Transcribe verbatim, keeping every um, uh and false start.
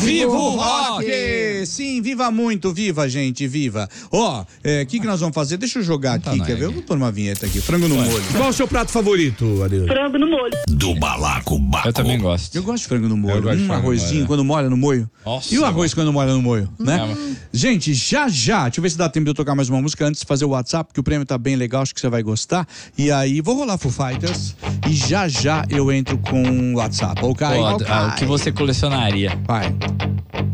Viva o rock! Sim, viva muito, viva, gente, viva. Ó, o é, que, que nós vamos fazer? Deixa eu jogar aqui, tá, quer ver? Eu vou pôr uma vinheta aqui, frango no molho. Qual o seu prato favorito, Adeus? Frango no molho. Do Balacobaco. Eu também gosto. Eu gosto de frango no molho. Um arrozinho, molho. Quando molha no molho. Nossa, e o arroz quando molha no molho, né? É. Gente, já já, deixa eu ver se dá tempo de eu tocar mais uma música antes de fazer o WhatsApp, porque o prêmio tá bem legal, acho que você vai gostar. E aí, vou rolar Foo Fighters e já já eu entro com o WhatsApp. Ok? Pô, okay. ah, o que você colecionaria? Vai.